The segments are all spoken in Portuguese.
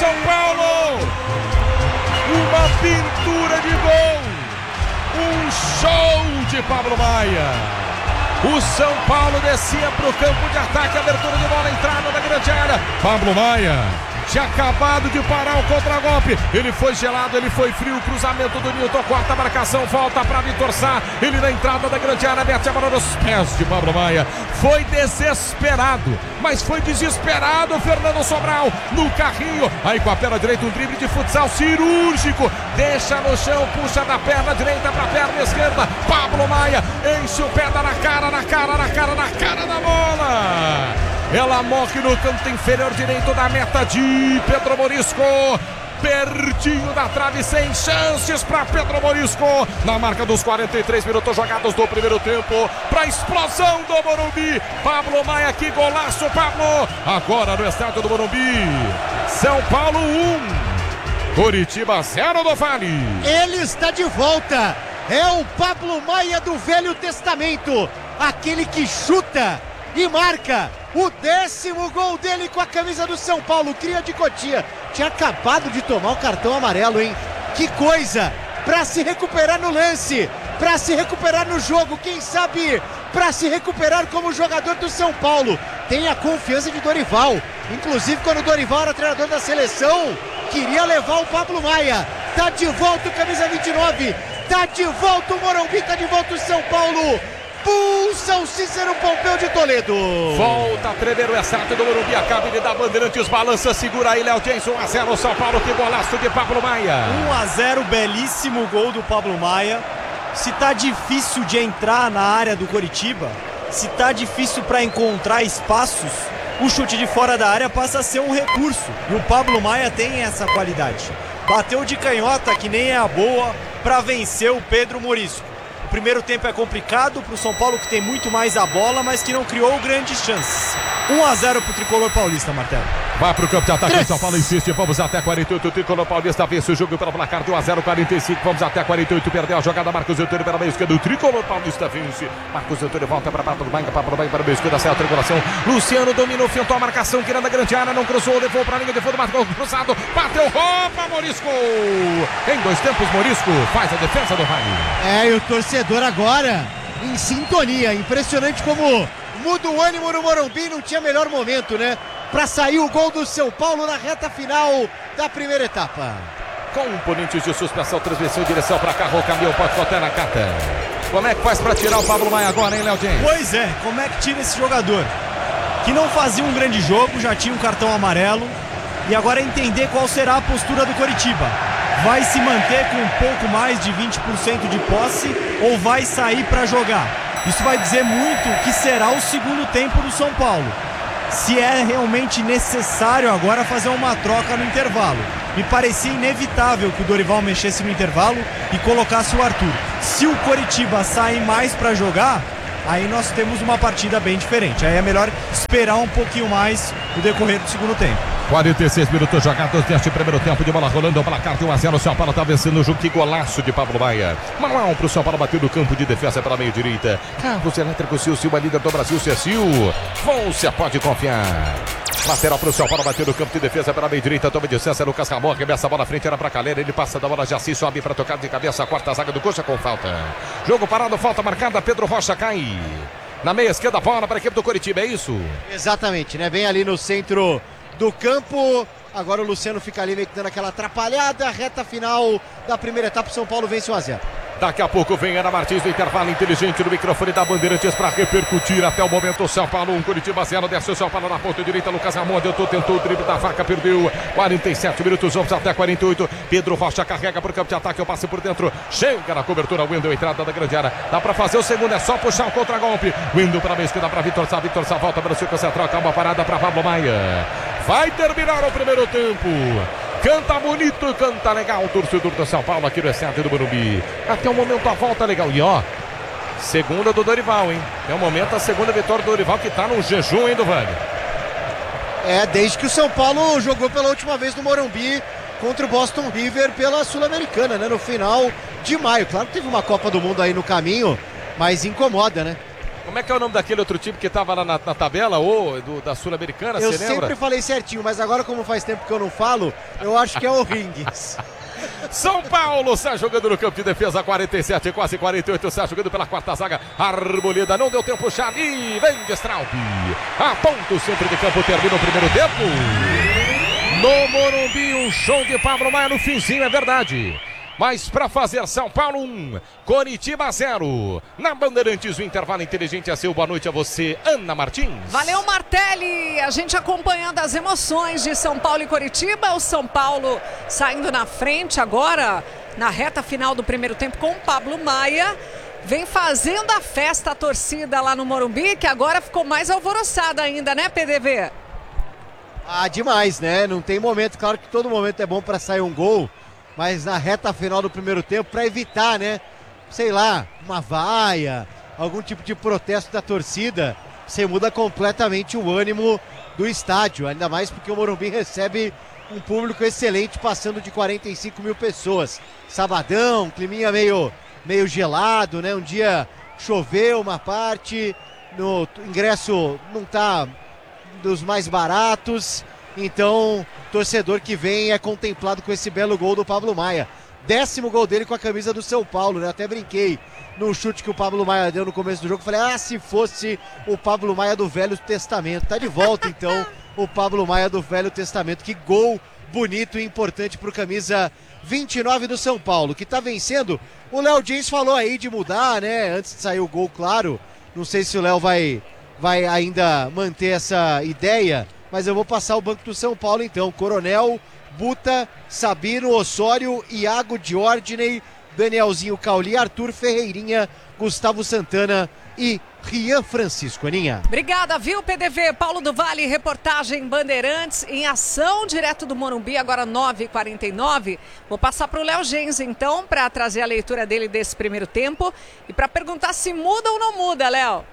São Paulo. Uma pintura de gol. Um show de Pablo Maia. O São Paulo descia para o campo de ataque, abertura de bola, entrada da grande área. Pablo Maia tinha acabado de parar o contragolpe. Ele foi gelado, ele foi frio. Cruzamento do Nilton, corta a marcação, volta para Vitor Sá. Ele na entrada da grande área, mete a bola nos pés de Pablo Maia. Foi desesperado, mas foi desesperado o Fernando Sobral no carrinho. Aí com a perna direita, um drible de futsal cirúrgico. Deixa no chão, puxa da perna direita para a perna esquerda. Pablo Maia enche o pé, dá na cara da bola. Ela morre no canto inferior direito da meta de Pedro Morisco. Pertinho da trave, sem chances para Pedro Morisco. Na marca dos 43 minutos jogados do primeiro tempo. Para a explosão do Morumbi. Pablo Maia, que golaço, Pablo. Agora no estádio do Morumbi. São Paulo 1. Coritiba 0 do Vale. Ele está de volta. É o Pablo Maia do Velho Testamento. Aquele que chuta e marca. O 10º gol dele com a camisa do São Paulo, cria de Cotia. Tinha acabado de tomar o cartão amarelo, hein? Que coisa! Pra se recuperar no lance, pra se recuperar no jogo, quem sabe pra se recuperar como jogador do São Paulo. Tem a confiança de Dorival. Inclusive quando o Dorival era treinador da seleção, queria levar o Pablo Maia. Tá de volta o camisa 29, tá de volta o Morumbi, tá de volta o São Paulo. Pulsa o Cícero Pompeu de Toledo. Volta a tremer o estádio do Morumbi. A cabine da Bandeirantes balança, segura aí Léo James. 1-0 São Paulo, que golaço de Pablo Maia. 1-0, belíssimo gol do Pablo Maia. Se tá difícil de entrar na área do Coritiba, se tá difícil para encontrar espaços, o chute de fora da área passa a ser um recurso. E o Pablo Maia tem essa qualidade. Bateu de canhota, que nem é a boa, para vencer o Pedro Morisco. Primeiro tempo é complicado para o São Paulo, que tem muito mais a bola, mas que não criou grandes chances. 1-0 para o Tricolor Paulista, Martelo. Vai para o campo de ataque, o São Paulo insiste, vamos até 48, o Tricolor Paulista vence o jogo pelo placar de 1-0, 45, vamos até 48, perdeu a jogada, Marcos Antônio pela meia esquerda, o Tricolor Paulista vence, Marcos Antônio volta para Pablo Maia para a meia esquerda, sai a triangulação, Luciano dominou, fintou a marcação, querendo a grande área, não cruzou, levou para a linha de fundo, marcou cruzado, bateu, roupa, Morisco! Em 2 tempos, Morisco faz a defesa do Vale. E o torcedor agora em sintonia, impressionante como muda o ânimo no Morumbi, não tinha melhor momento, né? Para sair o gol do São Paulo na reta final da primeira etapa. Componentes de suspensão, transmissão em direção para carro, caminhão, pode botar na cata. Como é que faz para tirar o Pablo Maia agora, hein, Léo James? Pois é, como é que tira esse jogador? Que não fazia um grande jogo, já tinha um cartão amarelo. E agora é entender qual será a postura do Coritiba. Vai se manter com um pouco mais de 20% de posse ou vai sair para jogar? Isso vai dizer muito o que será o segundo tempo do São Paulo. Se é realmente necessário agora fazer uma troca no intervalo. Me parecia inevitável que o Dorival mexesse no intervalo e colocasse o Arthur. Se o Coritiba sair mais para jogar, aí nós temos uma partida bem diferente. Aí é melhor esperar um pouquinho mais o decorrer do segundo tempo. 46 minutos jogados neste primeiro tempo de bola rolando, o placar de 1-0, o São Paulo está vencendo o jogo, que golaço de Pablo Maia. Manual para o São Paulo bater no campo de defesa pela meia direita. Carros elétricos Silva, líder do Brasil, Cecil. Você pode confiar. Lateral para o São Paulo bater no campo de defesa pela meia direita, toma de distância, Lucas Ramon, arremessa a bola à frente, era para Calera, ele passa da bola, Jaci sobe para tocar de cabeça, a quarta zaga do Coxa com falta. Jogo parado, falta marcada, Pedro Rocha cai. Na meia esquerda, bola para a equipe do Coritiba, é isso? Exatamente, né? Bem ali no centro do campo. Agora o Luciano fica ali meio que dando aquela atrapalhada. Reta final da primeira etapa, o São Paulo vence 1-0. Daqui a pouco vem Ana Martins no intervalo inteligente no microfone da Bandeirantes para repercutir até o momento. São Paulo 1, Coritiba 0, desce o São Paulo na ponta direita, Lucas Ramon tentou o drible da faca, perdeu. 47 minutos, vamos até 48. Pedro Rocha carrega para o campo de ataque, o passe por dentro, chega na cobertura, Wendel, entrada da grande área, dá para fazer o segundo, é só puxar o contra-golpe. Wendel para a esquerda, para Vitor Sá volta para o círculo central, calma, parada para Pablo Maia. Vai terminar o primeiro tempo. Canta bonito, canta legal o torcedor do São Paulo aqui no estádio do Morumbi. Até o momento a volta legal. E ó, segunda do Dorival, hein? É o momento a segunda vitória do Dorival, que tá no jejum, hein, do Vale? Desde que o São Paulo jogou pela última vez no Morumbi contra o Boston River pela Sul-Americana, né? No final de maio. Claro que teve uma Copa do Mundo aí no caminho, mas incomoda, né? Como é que é o nome daquele outro time que estava lá na tabela, ou da Sul-Americana, você lembra? Eu sempre falei certinho, mas agora como faz tempo que eu não falo, eu acho que é o Rings. São Paulo sai jogando no campo de defesa, 47, quase 48, sai jogando pela quarta zaga. Arboleda, não deu tempo, Xavi, vem de Straub. Aponta o centro de campo, termina o primeiro tempo. No Morumbi, um show de Pablo Maia no finzinho, é verdade. Mas para fazer São Paulo 1, Coritiba 0. Na Bandeirantes, o intervalo inteligente é seu. Boa noite a você, Ana Martins. Valeu, Martelli. A gente acompanhando as emoções de São Paulo e Coritiba. O São Paulo saindo na frente agora, na reta final do primeiro tempo, com o Pablo Maia. Vem fazendo a festa, a torcida lá no Morumbi, que agora ficou mais alvoroçada ainda, né, PDV? Ah, demais, né? Não tem momento, claro que todo momento é bom para sair um gol, mas na reta final do primeiro tempo, para evitar, né, sei lá, uma vaia, algum tipo de protesto da torcida, você muda completamente o ânimo do estádio, ainda mais porque o Morumbi recebe um público excelente, passando de 45 mil pessoas. Sabadão, climinha meio gelado, né, um dia choveu uma parte, no ingresso não tá dos mais baratos, então torcedor que vem é contemplado com esse belo gol do Pablo Maia. 10º gol dele com a camisa do São Paulo, né? Até brinquei no chute que o Pablo Maia deu no começo do jogo, falei, se fosse o Pablo Maia do Velho Testamento. Tá de volta então o Pablo Maia do Velho Testamento. Que gol bonito e importante pro camisa 29 do São Paulo, que tá vencendo. O Léo Dias falou aí de mudar, né? Antes de sair o gol, claro. Não sei se o Léo vai ainda manter essa ideia, mas eu vou passar o banco do São Paulo então. Coronel, Buta, Sabino, Osório, Iago Diordiney, Danielzinho Cauli, Arthur Ferreirinha, Gustavo Santana e Rian Francisco. Aninha. Obrigada, viu, PDV? Paulo do Vale, reportagem Bandeirantes em ação, direto do Morumbi, agora 9h49. Vou passar para o Léo Gens, então, para trazer a leitura dele desse primeiro tempo e para perguntar se muda ou não muda, Léo.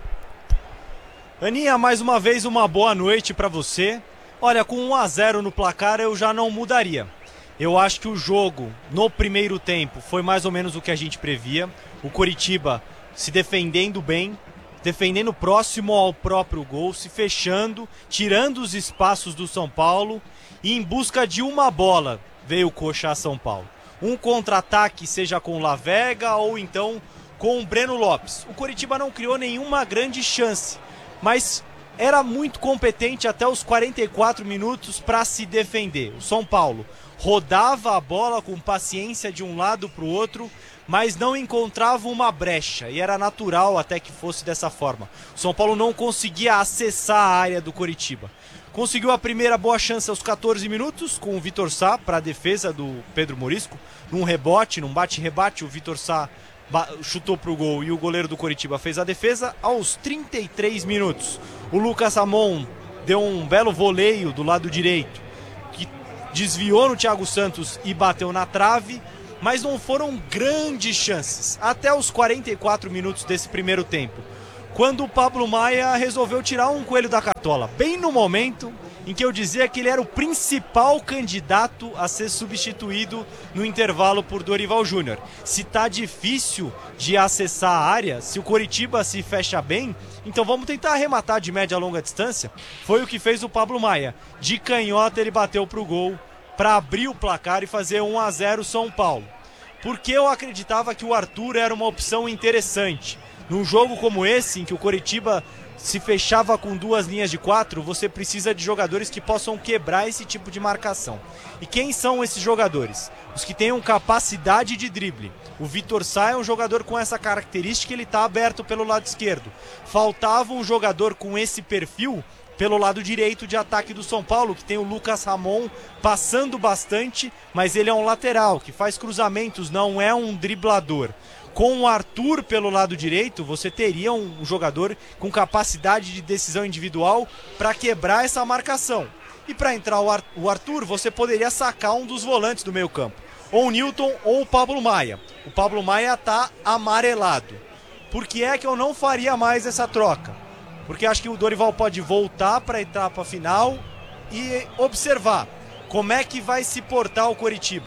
Aninha, mais uma vez uma boa noite para você. Olha, com 1-0 no placar eu já não mudaria. Eu acho que o jogo no primeiro tempo foi mais ou menos o que a gente previa. O Coritiba se defendendo bem, defendendo próximo ao próprio gol, se fechando, tirando os espaços do São Paulo e em busca de uma bola veio coxar São Paulo. Um contra-ataque, seja com o Lavega ou então com o Breno Lopes. O Coritiba não criou nenhuma grande chance, mas era muito competente até os 44 minutos para se defender. O São Paulo rodava a bola com paciência de um lado para o outro, mas não encontrava uma brecha, e era natural até que fosse dessa forma. O São Paulo não conseguia acessar a área do Coritiba. Conseguiu a primeira boa chance aos 14 minutos com o Vitor Sá para a defesa do Pedro Morisco. Num rebote, num bate-rebate, o Vitor Sá chutou pro gol e o goleiro do Coritiba fez a defesa. Aos 33 minutos, o Lucas Ramon deu um belo voleio do lado direito, que desviou no Thiago Santos e bateu na trave, mas não foram grandes chances. Até os 44 minutos desse primeiro tempo, quando o Pablo Maia resolveu tirar um coelho da cartola, bem no momento em que eu dizia que ele era o principal candidato a ser substituído no intervalo por Dorival Júnior. Se tá difícil de acessar a área, se o Coritiba se fecha bem, então vamos tentar arrematar de média a longa distância. Foi o que fez o Pablo Maia. De canhota ele bateu pro gol para abrir o placar e fazer 1-0 São Paulo. Porque eu acreditava que o Arthur era uma opção interessante. Num jogo como esse, em que o Coritiba se fechava com duas linhas de 4, você precisa de jogadores que possam quebrar esse tipo de marcação. E quem são esses jogadores? Os que tenham capacidade de drible. O Vitor Sá é um jogador com essa característica, ele está aberto pelo lado esquerdo. Faltava um jogador com esse perfil pelo lado direito de ataque do São Paulo, que tem o Lucas Ramon passando bastante, mas ele é um lateral, que faz cruzamentos, não é um driblador. Com o Arthur pelo lado direito, você teria um jogador com capacidade de decisão individual para quebrar essa marcação. E para entrar o Arthur, você poderia sacar um dos volantes do meio campo. Ou o Newton ou o Pablo Maia. O Pablo Maia está amarelado. Por que é que eu não faria mais essa troca? Porque acho que o Dorival pode voltar para a etapa final e observar como é que vai se portar o Coritiba.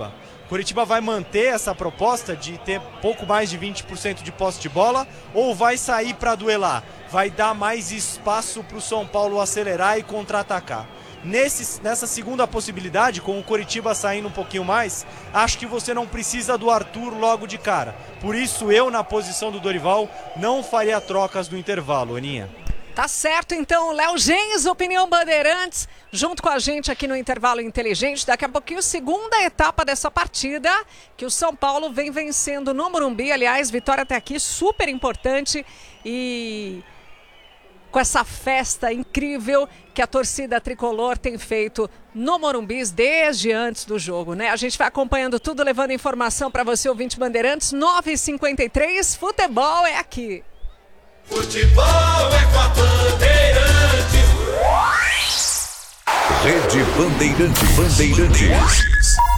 Coritiba vai manter essa proposta de ter pouco mais de 20% de posse de bola ou vai sair para duelar? Vai dar mais espaço para o São Paulo acelerar e contra-atacar? Nessa segunda possibilidade, com o Coritiba saindo um pouquinho mais, acho que você não precisa do Arthur logo de cara. Por isso eu, na posição do Dorival, não faria trocas no intervalo, Aninha. Tá certo, então, Léo Gens, Opinião Bandeirantes, junto com a gente aqui no Intervalo Inteligente. Daqui a pouquinho, segunda etapa dessa partida, que o São Paulo vem vencendo no Morumbi. Aliás, vitória até aqui super importante e com essa festa incrível que a torcida tricolor tem feito no Morumbi desde antes do jogo, né? A gente vai acompanhando tudo, levando informação para você, ouvinte Bandeirantes. 9h53, futebol é aqui. Futebol é com a Bandeirantes. Rede Bandeirantes.